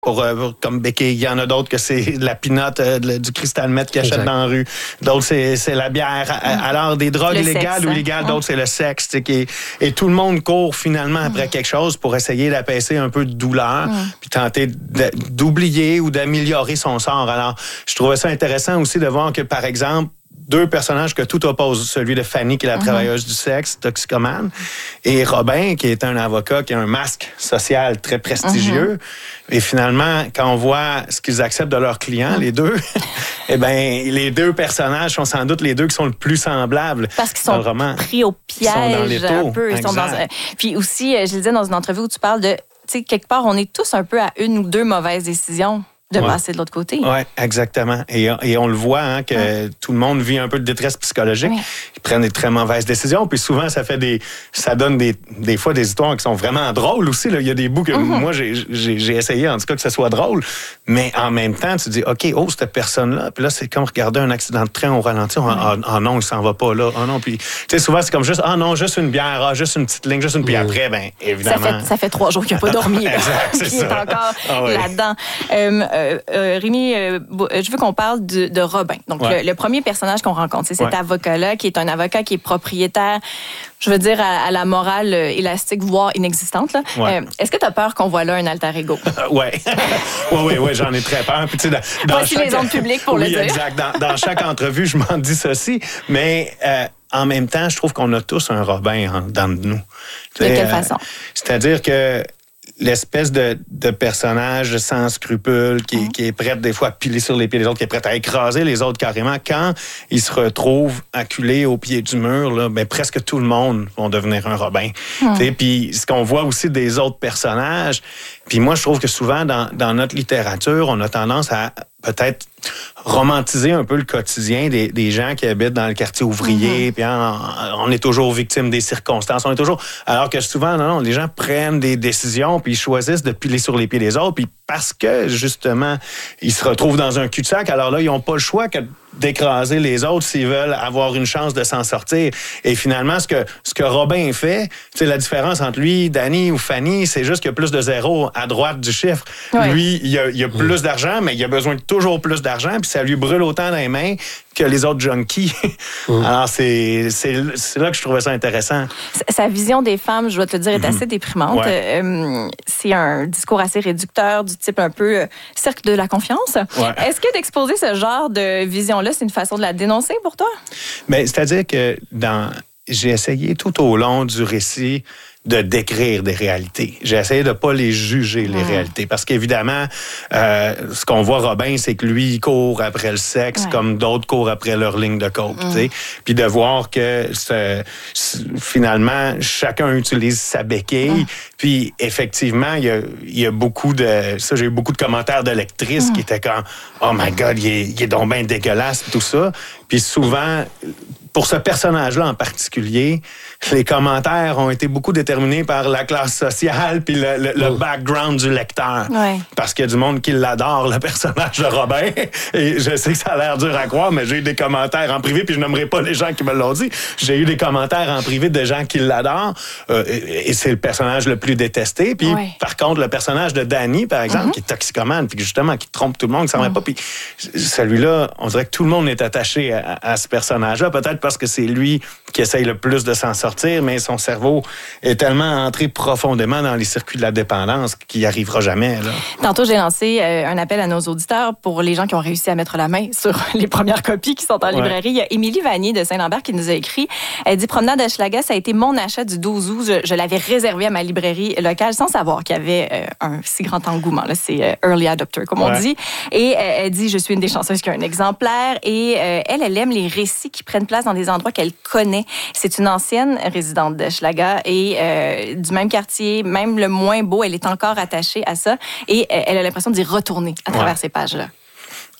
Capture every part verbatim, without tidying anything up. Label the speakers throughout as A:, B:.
A: Pour, euh, comme béquille. Il y en a d'autres que c'est de la pinotte, euh, de, du cristal meth qu'ils achètent dans la rue. D'autres, c'est, c'est la bière. Mm. Alors, des drogues le illégales sexe, ou illégales, hein? D'autres, c'est le sexe. Qui est, et tout le monde court finalement après mm. quelque chose pour essayer d'apaiser un peu de douleur mm. puis tenter de, d'oublier ou d'améliorer son sort. Alors, je trouvais ça intéressant aussi de voir que, par exemple, deux personnages que tout oppose, celui de Fanny, qui est la mm-hmm. travailleuse du sexe, toxicomane, et Robin, qui est un avocat, qui a un masque social très prestigieux. Mm-hmm. Et finalement, quand on voit ce qu'ils acceptent de leurs clients, mm-hmm. les deux, eh bien, les deux personnages sont sans doute les deux qui sont le plus semblables.
B: Parce qu'ils sont pris au piège
A: ils sont dans les
B: un peu. Ils sont dans, puis aussi, je le disais dans une entrevue où tu parles de, tu sais, quelque part, on est tous un peu à une ou deux mauvaises décisions de ouais. passer de l'autre côté.
A: Oui, exactement. Et, et on le voit, hein, que ouais. tout le monde vit un peu de détresse psychologique. Oui. Ils prennent des très mauvaises décisions. Puis souvent, ça fait des, ça donne des, des fois des histoires qui sont vraiment drôles aussi. Là. Il y a des bouts que mm-hmm. moi, j'ai, j'ai, j'ai essayé, en tout cas, que ce soit drôle. Mais en même temps, tu dis, OK, oh, cette personne-là. Puis là, c'est comme regarder un accident de train au ralenti. Ah oh, oh, oh, non, il s'en va pas là. Oh non. Puis, tu sais, souvent, c'est comme juste, ah oh, non, juste une bière, ah, juste une petite ligne, juste une. Puis après, bien, évidemment.
B: Ça fait, ça fait trois jours qu'il n'a pas dormi.
A: Exact, c'est
B: qui
A: ça.
B: est encore
A: ah, oui.
B: là-dedans. Euh, euh, euh, Rémi, euh, je veux qu'on parle de, de Robin. Donc, ouais. le, le premier personnage qu'on rencontre, c'est cet ouais. avocat-là, qui est un avocat qui est propriétaire, je veux dire, à, à la morale élastique, voire inexistante. Là. Ouais. Euh, est-ce que tu as peur qu'on voit là un alter ego?
A: oui, oui, oui, ouais, j'en ai très peur. Puis, tu sais, dans, dans
B: Voici
A: chaque...
B: les ondes publiques pour
A: oui,
B: le dire.
A: Exact. Dans, dans chaque entrevue, je m'en dis ceci, mais... Euh, en même temps, je trouve qu'on a tous un Robin en dedans de nous.
B: De quelle euh, façon?
A: C'est-à-dire que l'espèce de, de personnage sans scrupules, qui, mmh. qui est prête des fois à piler sur les pieds des autres, qui est prête à écraser les autres carrément, quand il se retrouve acculé au pied du mur, là, ben, presque tout le monde va devenir un Robin. Mmh. Puis ce qu'on voit aussi des autres personnages, puis moi je trouve que souvent dans, dans notre littérature, on a tendance à peut-être romantiser un peu le quotidien des, des gens qui habitent dans le quartier ouvrier, mm-hmm. puis hein, on est toujours victime des circonstances, on est toujours... Alors que souvent, non, non, les gens prennent des décisions, puis ils choisissent de piler sur les pieds des autres, puis parce que, justement, ils se retrouvent dans un cul-de-sac, alors là, ils n'ont pas le choix que d'écraser les autres s'ils veulent avoir une chance de s'en sortir. Et finalement, ce que, ce que Robin fait, c'est la différence entre lui, Danny ou Fanny, c'est juste qu'il y a plus de zéros à droite du chiffre. Ouais. Lui, il a, il a plus mmh. d'argent, mais il a besoin de toujours plus d'argent, puis ça lui brûle autant dans les mains que les autres junkies. Mmh. Alors, c'est, c'est, c'est là que je trouvais ça intéressant.
B: Sa vision des femmes, je dois te le dire, est assez déprimante. Ouais. Euh, c'est un discours assez réducteur, du type un peu euh, cercle de la confiance. Ouais. Est-ce que d'exposer ce genre de vision-là, c'est une façon de la dénoncer pour toi?
A: Bien, c'est-à-dire que dans, j'ai essayé tout au long du récit de décrire des réalités. J'ai essayé de ne pas les juger, les mmh. réalités. Parce qu'évidemment, euh, ce qu'on voit Robin, c'est que lui, il court après le sexe, ouais. comme d'autres courent après leur ligne de coke. Mmh. Puis de voir que c'est, c'est, finalement, chacun utilise sa béquille. Mmh. Puis effectivement, il y a, il y a beaucoup de... Ça, j'ai eu beaucoup de commentaires de lectrices mmh. qui étaient comme « Oh my God, il est, il est donc bien dégueulasse », tout ça. Puis souvent... Pour ce personnage-là en particulier, les commentaires ont été beaucoup déterminés par la classe sociale puis le, le, le oh. background du lecteur. Ouais. Parce qu'il y a du monde qui l'adore, le personnage de Robin. Et je sais que ça a l'air dur à croire, mais j'ai eu des commentaires en privé, puis je nommerai pas les gens qui me l'ont dit. J'ai eu des commentaires en privé de gens qui l'adorent. Euh, et, et c'est le personnage le plus détesté. Puis ouais. par contre, le personnage de Danny, par exemple, mm-hmm. qui est toxicomane, puis justement, qui trompe tout le monde, qui s'en mm-hmm. va pas. Puis celui-là, on dirait que tout le monde est attaché à, à ce personnage-là. Peut-être parce que c'est lui qui essaye le plus de s'en sortir, mais son cerveau est tellement entré profondément dans les circuits de la dépendance qu'il n'y arrivera jamais. Là.
B: Tantôt, j'ai lancé euh, un appel à nos auditeurs pour les gens qui ont réussi à mettre la main sur les premières copies qui sont en librairie. Ouais. Il y a Émilie Vanier de Saint-Lambert qui nous a écrit. Elle dit « Promenade Hochelaga, ça a été mon achat du douze août. Je, je l'avais réservé à ma librairie locale sans savoir qu'il y avait euh, un si grand engouement. Là, c'est euh, early adopter, comme ouais. on dit. Et euh, elle dit « Je suis une des chanceuses qui a un exemplaire. » Et euh, elle, elle aime les récits qui prennent place dans des endroits qu'elle connaît. C'est une ancienne résidente de Hochelaga et euh, du même quartier, même le moins beau, elle est encore attachée à ça et euh, elle a l'impression d'y retourner à travers ouais. ces pages-là.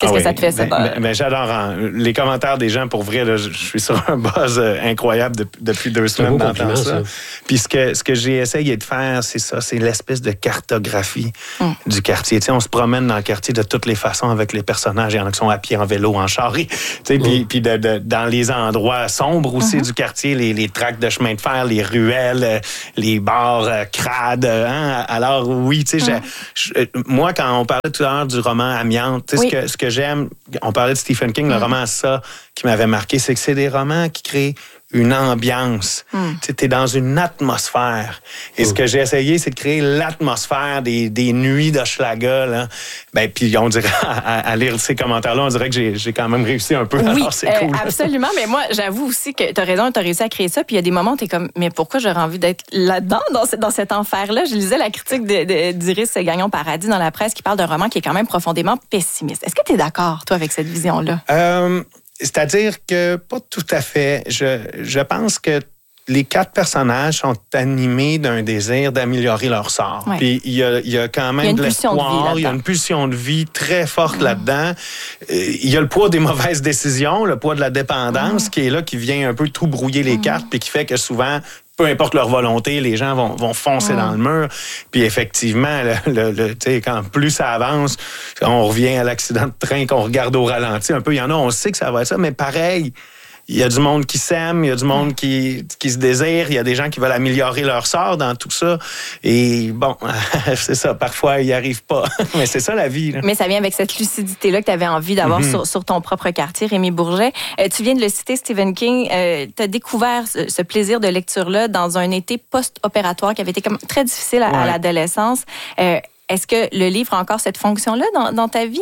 B: Qu'est-ce
A: ah
B: que
A: oui.
B: ça te fait, ça?
A: Ben, ben, ben, j'adore hein. Les commentaires des gens, pour vrai, là, je suis sur un buzz incroyable depuis, depuis deux semaines d'entendre ça. ça. Puis ce que, ce que j'ai essayé de faire, c'est ça, c'est l'espèce de cartographie mm. du quartier. Tu sais, on se promène dans le quartier de toutes les façons avec les personnages. Il y en a qui sont à pied, en vélo, en chari. Tu sais, mm. Puis, puis de, de, dans les endroits sombres aussi mm-hmm. du quartier, les, les tracts de chemin de fer, les ruelles, les bars euh, crades. Hein? Alors oui, tu sais, mm. je, je, moi, quand on parlait tout à l'heure du roman Amiante, tu sais, oui. ce que, ce que j'aime, on parlait de Stephen King, mm. le roman Ça, qui m'avait marqué, c'est que c'est des romans qui créent une ambiance. Mm. Tu es dans une atmosphère. Et mm. ce que j'ai essayé, c'est de créer l'atmosphère des, des nuits d'Hochelaga. Là. Ben, puis on dirait, à, à lire ces commentaires-là, on dirait que j'ai, j'ai quand même réussi un peu.
B: Oui,
A: alors, c'est cool.
B: Euh, absolument. Mais moi, j'avoue aussi que tu as raison, tu as réussi à créer ça. Puis il y a des moments où tu es comme, mais pourquoi j'aurais envie d'être là-dedans, dans, ce, dans cet enfer-là? Je lisais la critique de, de, d'Iris Gagnon-Paradis dans la presse qui parle d'un roman qui est quand même profondément pessimiste. Est-ce que tu es d'accord, toi, avec cette vision-là?
A: Euh... C'est-à-dire que pas tout à fait. Je, je pense que les quatre personnages sont animés d'un désir d'améliorer leur sort. Ouais. Puis il y a, il y a quand même de l'espoir, il y a une pulsion de vie très forte mmh. là-dedans. Il y a le poids des mauvaises décisions, le poids de la dépendance mmh. qui est là, qui vient un peu tout brouiller les mmh. cartes, puis qui fait que souvent, peu importe leur volonté, les gens vont, vont foncer mmh. dans le mur. Puis effectivement, le, le, le, quand plus ça avance, on revient à l'accident de train qu'on regarde au ralenti un peu. Il y en a, on sait que ça va être ça, mais pareil, il y a du monde qui s'aime, il y a du monde qui, qui se désire, il y a des gens qui veulent améliorer leur sort dans tout ça. Et bon, c'est ça, parfois, ils n'y arrivent pas. Mais c'est ça la vie. Là.
B: Mais ça vient avec cette lucidité-là que tu avais envie d'avoir mm-hmm. sur, sur ton propre quartier, Rémi Bourget. Euh, tu viens de le citer, Stephen King. Euh, tu as découvert ce, ce plaisir de lecture-là dans un été post-opératoire qui avait été comme très difficile à, ouais. à l'adolescence. Euh, est-ce que le livre a encore cette fonction-là dans, dans ta vie?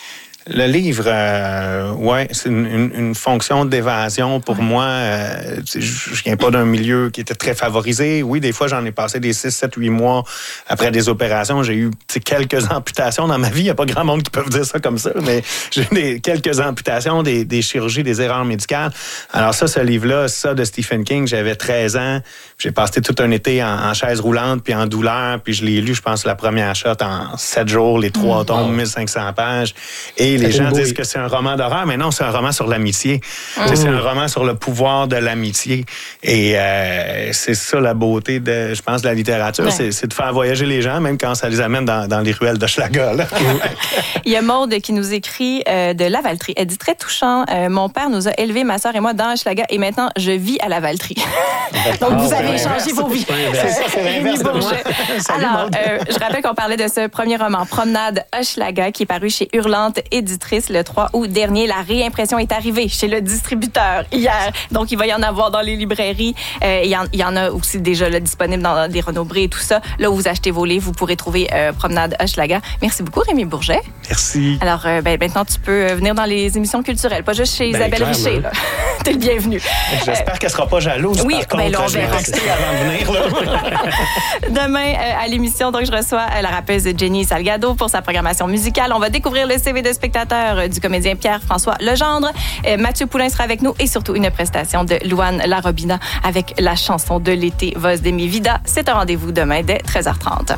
A: Le livre, euh, ouais, c'est une, une, une fonction d'évasion pour ouais. moi. Euh, je viens pas d'un milieu qui était très favorisé. Oui, des fois, j'en ai passé des six, sept, huit mois après des opérations. J'ai eu quelques amputations dans ma vie. Il n'y a pas grand monde qui peut dire ça comme ça, mais j'ai eu des, quelques amputations, des, des chirurgies, des erreurs médicales. Alors ça, ce livre-là, ça de Stephen King, j'avais treize ans. J'ai passé tout un été en, en chaise roulante puis en douleur. Puis je l'ai lu, je pense, la première shot en sept jours, les trois mmh. tomes, mille cinq cents pages. Et les gens disent que c'est un roman d'horreur, mais non, c'est un roman sur l'amitié. Mmh. C'est un roman sur le pouvoir de l'amitié. Et euh, c'est ça la beauté, de, je pense, de la littérature. Ouais. C'est, c'est de faire voyager les gens, même quand ça les amène dans, dans les ruelles d'Hochelaga.
B: Il y a Maude qui nous écrit euh, de Lavaltrie. Elle dit très touchant. Euh, mon père nous a élevés, ma sœur et moi, dans Hochelaga, et maintenant, je vis à Lavaltrie. Donc, vous avez échangé vos vies.
A: C'est ça, c'est l'inverse de moi.
B: Alors, euh, je rappelle qu'on parlait de ce premier roman, Promenade Hochelaga, qui est paru chez Hurlante Éditrice le trois août dernier. La réimpression est arrivée chez le distributeur hier. Donc, il va y en avoir dans les librairies. Euh, il, y en, il y en a aussi déjà là, disponible dans des Renaud-Bré et tout ça. Là où vous achetez vos livres, vous pourrez trouver euh, Promenade Hochelaga. Merci beaucoup, Rémi Bourget.
A: Merci. Alors,
B: euh, ben, maintenant, tu peux venir dans les émissions culturelles, pas juste chez ben, Isabelle clairement. Richer. Là. T'es le bienvenu.
A: J'espère euh, qu'elle sera pas jalouse.
B: Oui,
A: par
B: ben,
A: contre,
B: là, on verra.
A: Avant de venir, là.
B: Demain, euh, à l'émission, donc, je reçois euh, la rappeuse Jenny Salgado pour sa programmation musicale. On va découvrir le C V de spectateur euh, du comédien Pierre-François Legendre. Euh, Mathieu Poulain sera avec nous et surtout une prestation de Louane Larobina avec la chanson de l'été Voz de mi vida. C'est un rendez-vous demain dès treize heures trente.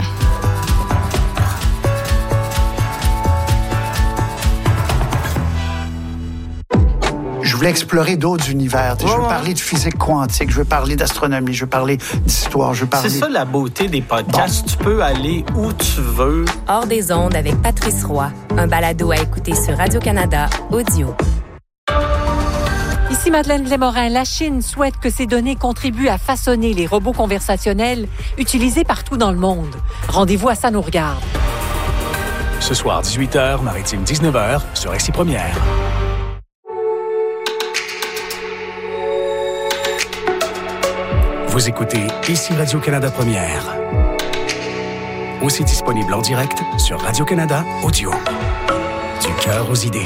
C: Je voulais explorer d'autres univers. Ouais, je veux ouais. parler de physique quantique, je veux parler d'astronomie, je veux parler d'histoire, je veux parler...
D: C'est ça la beauté des podcasts. Bon. Tu peux aller où tu veux.
E: Hors des ondes avec Patrice Roy. Un balado à écouter sur Radio-Canada Audio.
F: Ici Madeleine Blais-Morin. La Chine souhaite que ces données contribuent à façonner les robots conversationnels utilisés partout dans le monde. Rendez-vous à Ça nous regarde.
G: Ce soir, dix-huit heures, Maritime dix-neuf heures, sur Ici Première. Vous écoutez Ici Radio-Canada Première. Aussi disponible en direct sur Radio-Canada Audio. Du cœur aux idées.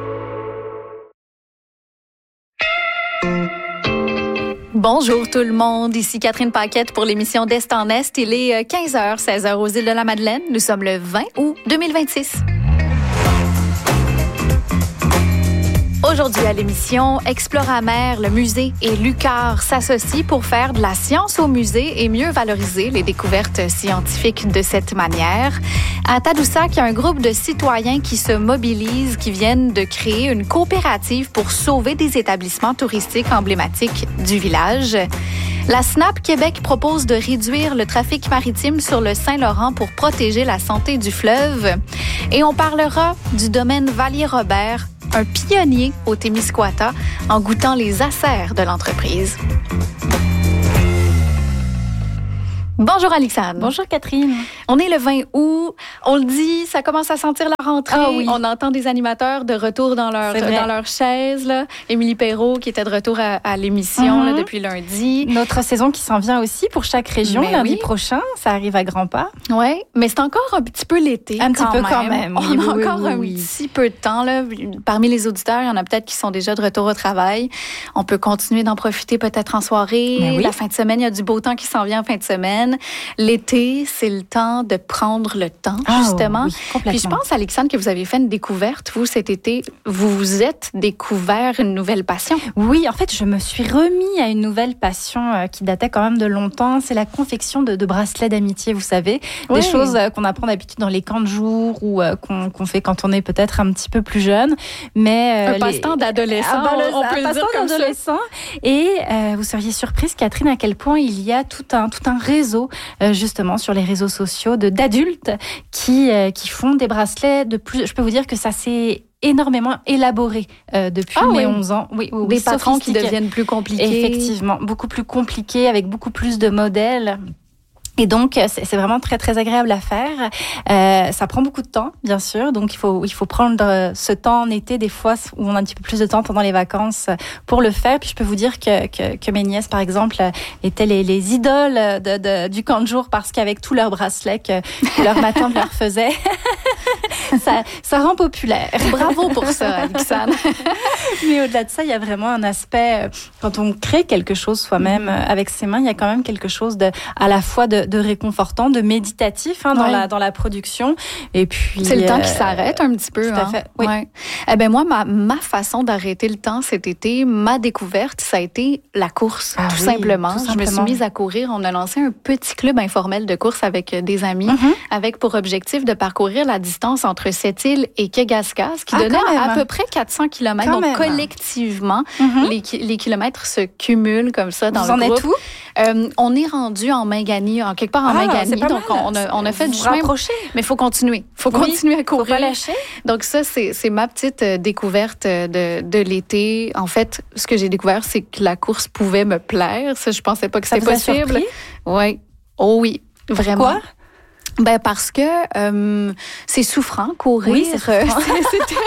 H: Bonjour tout le monde, ici Catherine Paquette pour l'émission d'Est en Est. Il est quinze heures, seize heures aux îles de la Madeleine. Nous sommes le vingt août deux mille vingt-six. Aujourd'hui à l'émission, Exploramer, le musée et Lucar s'associent pour faire de la science au musée et mieux valoriser les découvertes scientifiques de cette manière. À Tadoussac, il y a un groupe de citoyens qui se mobilisent, qui viennent de créer une coopérative pour sauver des établissements touristiques emblématiques du village. La SNAP Québec propose de réduire le trafic maritime sur le Saint-Laurent pour protéger la santé du fleuve. Et on parlera du domaine Valier-Robert, un pionnier au Témiscouata, en goûtant les acers de l'entreprise. Bonjour Alexandre.
B: Bonjour Catherine.
H: On est le vingt août. On le dit, ça commence à sentir la rentrée.
B: Ah oui.
H: On entend des animateurs de retour dans leur, dans leur chaise. Là. Émilie Perrault qui était de retour à, à l'émission mm-hmm. là, depuis lundi.
B: Notre saison qui s'en vient aussi pour chaque région. Mais lundi oui. prochain, ça arrive à grands pas.
H: Oui, mais c'est encore un petit peu l'été.
B: Un petit peu
H: même.
B: quand même.
H: On
B: oui,
H: a
B: oui,
H: encore
B: oui,
H: un
B: oui.
H: petit peu de temps. Là. Parmi les auditeurs, il y en a peut-être qui sont déjà de retour au travail. On peut continuer d'en profiter peut-être en soirée. Oui. La fin de semaine, il y a du beau temps qui s'en vient en fin de semaine. L'été, c'est le temps de prendre le temps,
B: oh,
H: justement.
B: Oui,
H: Puis je pense, Alexandre, que vous avez fait une découverte, vous, cet été. Vous vous êtes découvert une nouvelle passion.
B: Oui, en fait, je me suis remis à une nouvelle passion euh, qui datait quand même de longtemps. C'est la confection de, de bracelets d'amitié, vous savez.
H: Oui.
B: Des choses euh, qu'on apprend d'habitude dans les camps de jour ou euh, qu'on, qu'on fait quand on est peut-être un petit peu plus jeune. Mais,
H: euh, un passe-temps les... d'adolescent, ah, bah, on, on peut le dire comme
B: d'adolescent. Ça. Et euh, vous seriez surprise, Catherine, à quel point il y a tout un, tout un réseau, euh, justement, sur les réseaux sociaux de, d'adultes qui, euh, qui font des bracelets de plus. Je peux vous dire que ça s'est énormément élaboré euh, depuis
H: ah,
B: mes
H: oui.
B: onze ans. Oui, oui,
H: des patrons qui deviennent plus compliqués.
B: Effectivement, beaucoup plus compliqués, avec beaucoup plus de modèles. Et donc, c'est, c'est vraiment très, très agréable à faire. Euh, ça prend beaucoup de temps, bien sûr. Donc, il faut, il faut prendre ce temps en été, des fois, où on a un petit peu plus de temps pendant les vacances pour le faire. Puis, je peux vous dire que, que, que mes nièces, par exemple, étaient les, les idoles de, de, du camp de jour parce qu'avec tous leurs bracelets que, que leur ma tante leur faisait, ça, ça rend populaire.
H: Bravo pour ça, Alexandre.
B: Mais au-delà de ça, il y a vraiment un aspect, quand on crée quelque chose soi-même avec ses mains, il y a quand même quelque chose de, à la fois de, de réconfortant, de méditatif hein, dans, ouais. la, dans la production. Et puis,
H: c'est le
B: euh,
H: temps qui s'arrête un petit peu.
B: Tout à
H: hein.
B: fait. Oui.
H: Ouais. Eh ben moi, ma, ma façon d'arrêter le temps cet été, ma découverte, ça a été la course, ah, tout, oui, simplement. tout simplement. Je me suis mise à courir. On a lancé un petit club informel de course avec des amis, mm-hmm. avec pour objectif de parcourir la distance entre Sept-Îles et Kegaska, ce qui ah, donnait à peu près quatre cents kilomètres. Quand Donc, même. collectivement, mm-hmm. les, les kilomètres se cumulent comme ça dans
B: Vous
H: le
B: en
H: groupe.
B: Êtes où?
H: Euh, on est rendu en Mingani, en quelque part en
B: ah,
H: Mingani. Donc, on a, on a fait
B: vous
H: du chemin.
B: Rapprocher.
H: Mais il faut continuer. Il faut
B: oui,
H: continuer à courir.
B: Faut pas lâcher.
H: Donc, ça, c'est, c'est ma petite découverte de, de l'été. En fait, ce que j'ai découvert, c'est que la course pouvait me plaire. Ça, je pensais pas que
B: ça
H: c'était possible. Oui. Oh oui. Vraiment.
B: Pourquoi?
H: Ben, parce que euh, c'est souffrant, courir.
B: Oui, c'est souffrant.
H: C'était...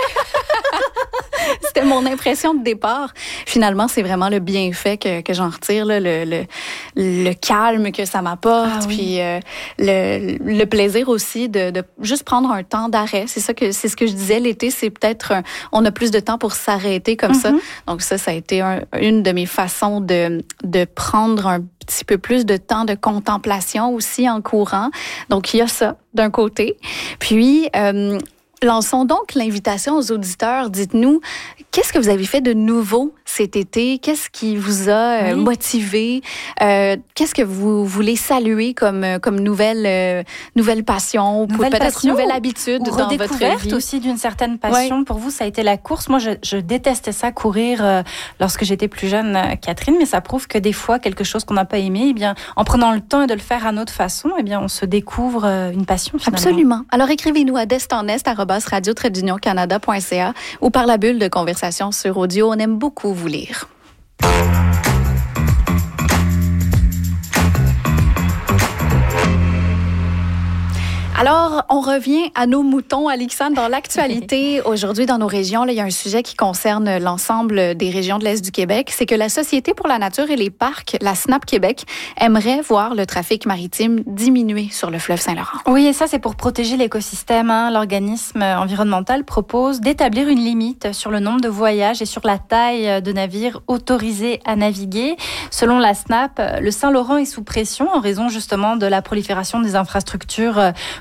H: C'était mon impression de départ. Finalement, c'est vraiment le bienfait que, que j'en retire, là, le, le, le calme que ça m'apporte, ah, oui. puis euh, le, le plaisir aussi de, de juste prendre un temps d'arrêt. C'est ça que c'est ce que je disais. L'été, c'est peut-être un, on a plus de temps pour s'arrêter comme mm-hmm. ça. Donc ça, ça a été un, une de mes façons de de prendre un petit peu plus de temps de contemplation aussi en courant. Donc il y a ça d'un côté. Puis euh, lançons donc l'invitation aux auditeurs. Dites-nous, qu'est-ce que vous avez fait de nouveau cet été? Qu'est-ce qui vous a oui. motivé? Euh, qu'est-ce que vous voulez saluer comme, comme nouvelle, euh, nouvelle passion?
B: Nouvelle
H: peut-être
B: passion,
H: nouvelle habitude
B: ou
H: dans votre vie?
B: Aussi d'une certaine passion. Oui. Pour vous, ça a été la course. Moi, je, je détestais ça, courir, euh, lorsque j'étais plus jeune, euh, Catherine, mais ça prouve que des fois, quelque chose qu'on n'a pas aimé, eh bien, en prenant le temps de le faire à notre façon, eh bien, on se découvre euh, une passion, finalement.
H: Absolument. Alors, écrivez-nous à destanest arobase radio tiret d'union canada point c a ou par la bulle de conversation sur audio. On aime beaucoup vous lire. Alors, on revient à nos moutons, Alexandre, dans l'actualité. Aujourd'hui, dans nos régions, là, il y a un sujet qui concerne l'ensemble des régions de l'Est du Québec. C'est que la Société pour la nature et les parcs, la SNAP Québec, aimerait voir le trafic maritime diminuer sur le fleuve Saint-Laurent.
B: Oui, et ça, c'est pour protéger l'écosystème. Hein. L'organisme environnemental propose d'établir une limite sur le nombre de voyages et sur la taille de navires autorisés à naviguer. Selon la SNAP, le Saint-Laurent est sous pression en raison justement de la prolifération des infrastructures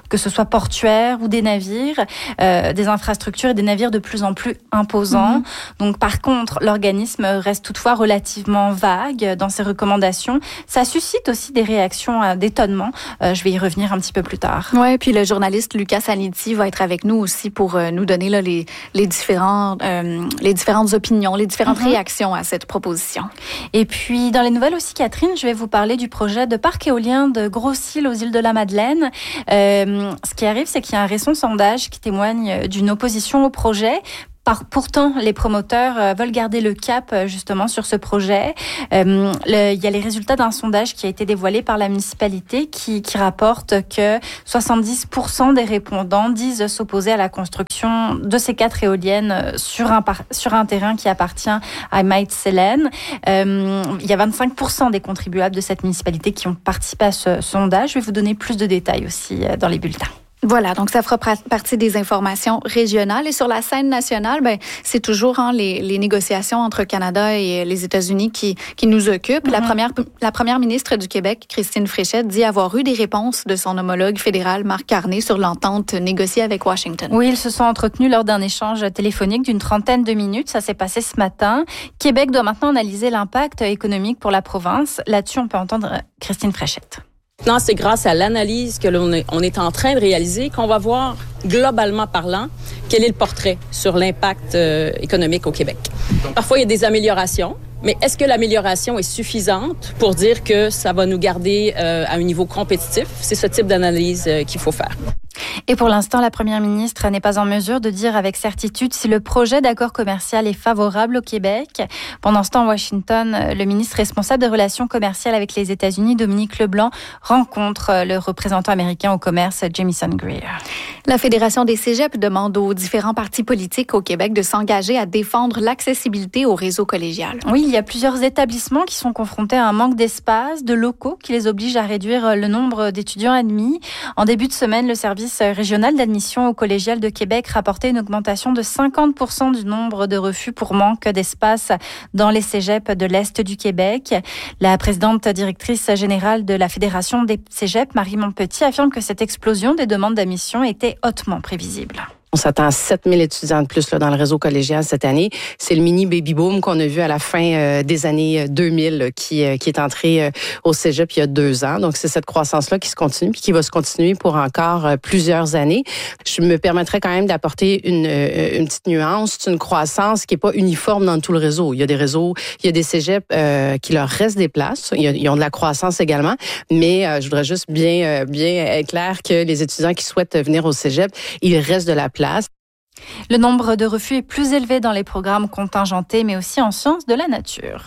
B: que ce soit portuaires ou des navires, euh, des infrastructures et des navires de plus en plus imposants. Mmh. Donc, par contre, l'organisme reste toutefois relativement vague dans ses recommandations. Ça suscite aussi des réactions euh, d'étonnement. Euh, je vais y revenir un petit peu plus tard.
H: Oui, puis le journaliste Lucas Aniti va être avec nous aussi pour euh, nous donner là, les, les, différents, euh, les différentes opinions, les différentes mmh. réactions à cette proposition.
B: Et puis, dans les nouvelles aussi, Catherine, je vais vous parler du projet de parc éolien de Gros-Île aux îles de la Madeleine. Euh, ce qui arrive, c'est qu'il y a un récent sondage qui témoigne d'une opposition au projet. Par, pourtant, les promoteurs euh, veulent garder le cap euh, justement sur ce projet. Euh, le, il y a les résultats d'un sondage qui a été dévoilé par la municipalité qui, qui rapporte que soixante-dix pour cent des répondants disent s'opposer à la construction de ces quatre éoliennes sur un, par, sur un terrain qui appartient à Mytselene. Euh, il y a vingt-cinq pour cent des contribuables de cette municipalité qui ont participé à ce sondage. Je vais vous donner plus de détails aussi euh, dans les bulletins.
H: Voilà, donc ça fera partie des informations régionales. Et sur la scène nationale, ben c'est toujours hein, les, les négociations entre Canada et les États-Unis qui, qui nous occupent. Mm-hmm. La première, la première ministre du Québec, Christine Fréchette, dit avoir eu des réponses de son homologue fédéral, Marc Carney, sur l'entente négociée avec Washington.
B: Oui, ils se sont entretenus lors d'un échange téléphonique d'une trentaine de minutes. Ça s'est passé ce matin. Québec doit maintenant analyser l'impact économique pour la province. Là-dessus, on peut entendre Christine Fréchette.
I: Maintenant, c'est grâce à l'analyse que l'on est, on est en train de réaliser qu'on va voir, globalement parlant, quel est le portrait sur l'impact euh, économique au Québec. Parfois, il y a des améliorations, mais est-ce que l'amélioration est suffisante pour dire que ça va nous garder euh, à un niveau compétitif? C'est ce type d'analyse euh, qu'il faut faire.
B: Et pour l'instant, la première ministre n'est pas en mesure de dire avec certitude si le projet d'accord commercial est favorable au Québec. Pendant ce temps, à Washington, le ministre responsable des relations commerciales avec les États-Unis, Dominique Leblanc, rencontre le représentant américain au commerce, Jamison Greer.
H: La Fédération des cégeps demande aux différents partis politiques au Québec de s'engager à défendre l'accessibilité au réseau collégial.
B: Oui, il y a plusieurs établissements qui sont confrontés à un manque d'espace, de locaux qui les obligent à réduire le nombre d'étudiants admis. En début de semaine, le service régional d'admission au collégial de Québec rapportait une augmentation de cinquante pour cent du nombre de refus pour manque d'espace dans les cégeps de l'Est du Québec. La présidente directrice générale de la Fédération des cégeps, Marie Montpetit, affirme que cette explosion des demandes d'admission était hautement prévisible.
J: On s'attend à sept mille étudiants de plus là, dans le réseau collégial cette année. C'est le mini baby boom qu'on a vu à la fin euh, des années deux mille là, qui, euh, qui est entré euh, au cégep il y a deux ans. Donc, c'est cette croissance-là qui se continue puis qui va se continuer pour encore euh, plusieurs années. Je me permettrais quand même d'apporter une, euh, une petite nuance. C'est une croissance qui n'est pas uniforme dans tout le réseau. Il y a des réseaux, il y a des cégeps euh, qui leur restent des places. Il y a, ils ont de la croissance également. Mais euh, je voudrais juste bien, euh, bien être clair que les étudiants qui souhaitent venir au cégep, il reste de la place.
B: Le nombre de refus est plus élevé dans les programmes contingentés, mais aussi en sciences de la nature.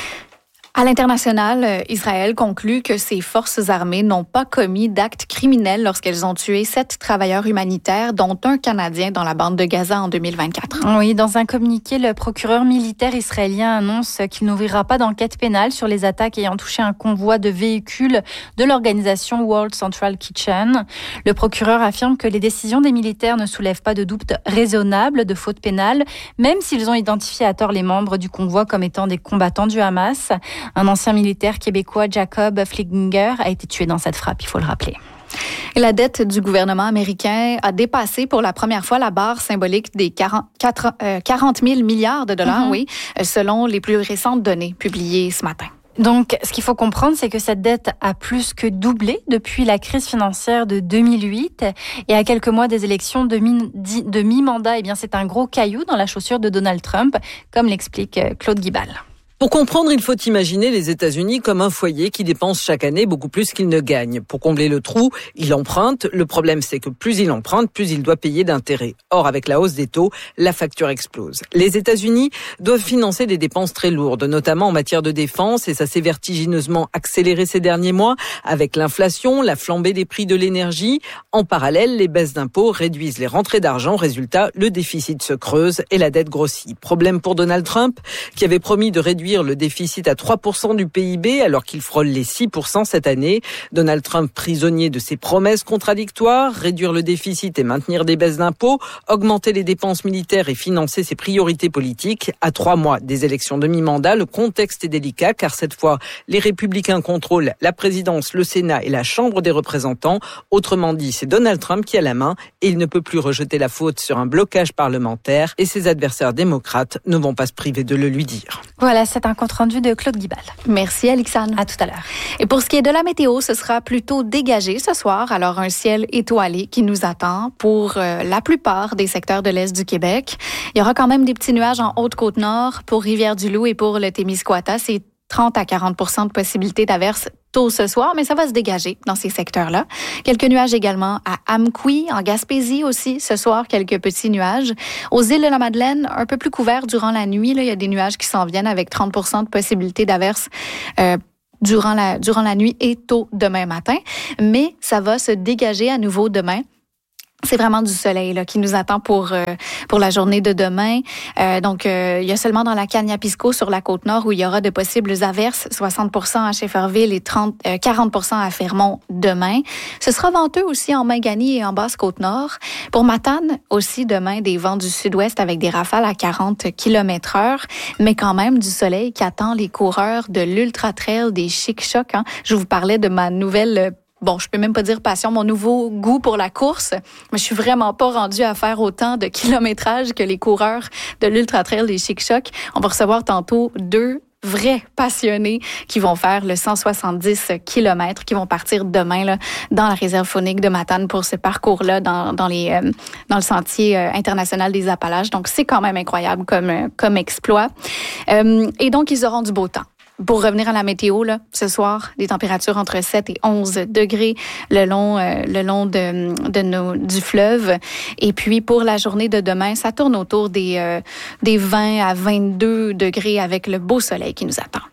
H: À l'international, Israël conclut que ses forces armées n'ont pas commis d'actes criminels lorsqu'elles ont tué sept travailleurs humanitaires, dont un Canadien dans la bande de Gaza en deux mille vingt-quatre.
B: Oui, dans un communiqué, le procureur militaire israélien annonce qu'il n'ouvrira pas d'enquête pénale sur les attaques ayant touché un convoi de véhicules de l'organisation World Central Kitchen. Le procureur affirme que les décisions des militaires ne soulèvent pas de doute raisonnable de faute pénale, même s'ils ont identifié à tort les membres du convoi comme étant des combattants du Hamas. Un ancien militaire québécois, Jacob Fliginger, a été tué dans cette frappe, il faut le rappeler.
H: Et la dette du gouvernement américain a dépassé pour la première fois la barre symbolique des quarante mille milliards de dollars, mm-hmm. oui, selon les plus récentes données publiées ce matin.
B: Donc, ce qu'il faut comprendre, c'est que cette dette a plus que doublé depuis la crise financière de deux mille huit. Et à quelques mois des élections de, mi- de mi-mandat, eh bien, c'est un gros caillou dans la chaussure de Donald Trump, comme l'explique Claude Guibal.
K: Pour comprendre, il faut imaginer les États-Unis comme un foyer qui dépense chaque année beaucoup plus qu'il ne gagne. Pour combler le trou, il emprunte. Le problème, c'est que plus il emprunte, plus il doit payer d'intérêts. Or, avec la hausse des taux, la facture explose. Les États-Unis doivent financer des dépenses très lourdes, notamment en matière de défense, et ça s'est vertigineusement accéléré ces derniers mois avec l'inflation, la flambée des prix de l'énergie. En parallèle, les baisses d'impôts réduisent les rentrées d'argent. Résultat, le déficit se creuse et la dette grossit. Problème pour Donald Trump, qui avait promis de réduire réduire le déficit à trois pour cent du P I B alors qu'il frôle les six pour cent cette année. Donald Trump prisonnier de ses promesses contradictoires, réduire le déficit et maintenir des baisses d'impôts, augmenter les dépenses militaires et financer ses priorités politiques. À trois mois des élections de mi-mandat, le contexte est délicat car cette fois, les républicains contrôlent la présidence, le Sénat et la Chambre des représentants. Autrement dit, c'est Donald Trump qui a la main et il ne peut plus rejeter la faute sur un blocage parlementaire et ses adversaires démocrates ne vont pas se priver de le lui dire.
L: Voilà, c'est un compte-rendu de Claude Guibal.
H: Merci, Alexandre.
L: À tout à l'heure.
H: Et pour ce qui est de la météo, ce sera plutôt dégagé ce soir. Alors, un ciel étoilé qui nous attend pour euh, la plupart des secteurs de l'Est du Québec. Il y aura quand même des petits nuages en Haute-Côte-Nord pour Rivière-du-Loup et pour le Témiscouata. C'est trente à quarante pour cent de possibilité d'averse tôt ce soir, mais ça va se dégager dans ces secteurs-là. Quelques nuages également à Amqui, en Gaspésie aussi. Ce soir, quelques petits nuages. Aux îles de la Madeleine, un peu plus couvert durant la nuit. Là, il y a des nuages qui s'en viennent avec trente pour cent de possibilité d'averse euh, durant la, durant la nuit et tôt demain matin. Mais ça va se dégager à nouveau demain. C'est vraiment du soleil là, qui nous attend pour euh, pour la journée de demain. Euh, donc, euh, il y a seulement dans la Kaniapisco, sur la Côte-Nord, où il y aura de possibles averses, soixante pour cent à Shefferville et trente, euh, quarante pour cent à Fermont demain. Ce sera venteux aussi en Mangani et en Basse-Côte-Nord. Pour Matane, aussi demain, des vents du sud-ouest avec des rafales à quarante kilomètres heure, mais quand même du soleil qui attend les coureurs de l'Ultra-Trail des Chic-Chocs. Hein. Je vous parlais de ma nouvelle... Bon, je peux même pas dire passion, mon nouveau goût pour la course, mais je suis vraiment pas rendue à faire autant de kilométrage que les coureurs de l'Ultra Trail des Chic-Chocs. On va recevoir tantôt deux vrais passionnés qui vont faire le cent soixante-dix kilomètres, qui vont partir demain là, dans la réserve faunique de Matane pour ce parcours-là dans, dans, les, euh, dans le sentier euh, international des Appalaches. Donc, c'est quand même incroyable comme, euh, comme exploit. Euh, et donc, ils auront du beau temps. Pour revenir à la météo, là, ce soir, des températures entre sept et onze degrés le long, euh, le long de, de nos, du fleuve. Et puis, pour la journée de demain, ça tourne autour des, euh, des vingt à vingt-deux degrés avec le beau soleil qui nous attend.